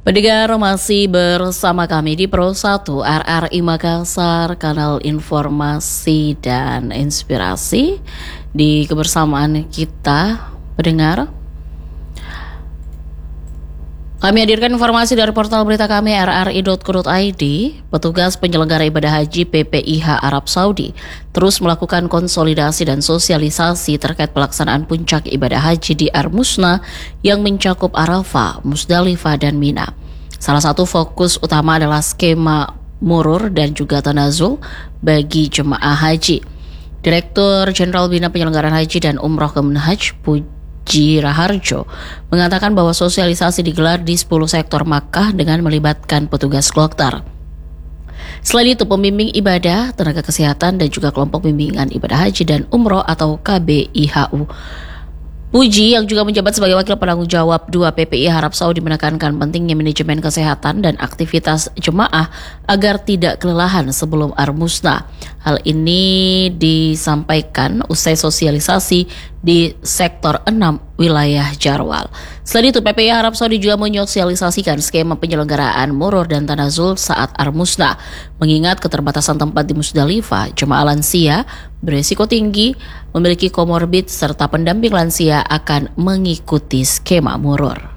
Pendengar masih bersama kami di Pro 1 RRI Makassar, kanal informasi dan inspirasi. Di kebersamaan kita, pendengar, kami hadirkan informasi dari portal berita kami rri.co.id. Petugas penyelenggara ibadah haji PPIH Arab Saudi terus melakukan konsolidasi dan sosialisasi terkait pelaksanaan puncak ibadah haji di Armusna yang mencakup Arafah, Musdalifah, dan Mina. Salah satu fokus utama adalah skema murur dan juga tanazul bagi jemaah haji. Direktur Jenderal Bina Penyelenggaraan Haji dan Umroh Kemenhaj Puji Raharjo mengatakan bahwa sosialisasi digelar di 10 sektor Makkah dengan melibatkan petugas kloter. Selain itu, pembimbing ibadah, tenaga kesehatan, dan juga kelompok bimbingan ibadah haji dan umroh atau KBIHU. Puji yang juga menjabat sebagai wakil penanggung jawab 2 PPI Arab Saudi menekankan pentingnya manajemen kesehatan dan aktivitas jemaah agar tidak kelelahan sebelum Armusna. Hal ini disampaikan usai sosialisasi di sektor 6 wilayah Jarwal. Selain itu, PPI Arab Saudi juga menyosialisasikan skema penyelenggaraan murur dan tanazul saat Armusna. Mengingat keterbatasan tempat di Musdalifah, jemaah lansia beresiko tinggi, memiliki komorbid serta pendamping lansia akan mengikuti skema murur.